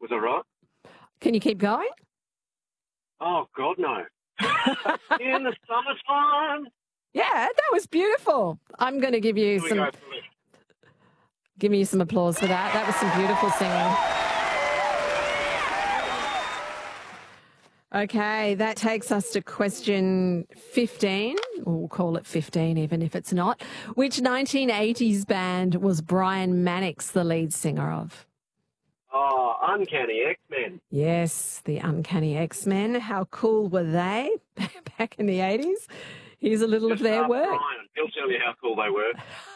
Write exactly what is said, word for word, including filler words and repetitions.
Was I right? Can you keep going? Oh, God, no. In the summertime. Yeah, that was beautiful. I'm going to give you Here we some go for it. give me some applause for that. That was some beautiful singing. Okay, that takes us to question fifteen. We'll call it fifteen even if it's not. Which nineteen eighties band was Brian Mannix the lead singer of? Oh, Uncanny X-Men. Yes, the Uncanny X-Men. How cool were they back in the eighties? Here's a little Just of their ask work. Brian. He'll tell you how cool they were.